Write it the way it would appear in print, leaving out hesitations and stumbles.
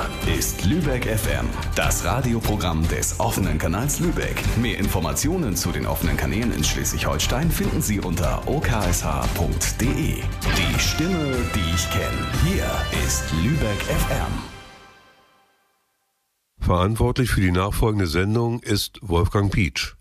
ist Lübeck FM, das Radioprogramm des offenen Kanals Lübeck. Mehr Informationen zu den offenen Kanälen in Schleswig-Holstein finden Sie unter oksh.de. Die Stimme, die ich kenne. Hier ist Lübeck FM. Verantwortlich für die nachfolgende Sendung ist Wolfgang Pietsch.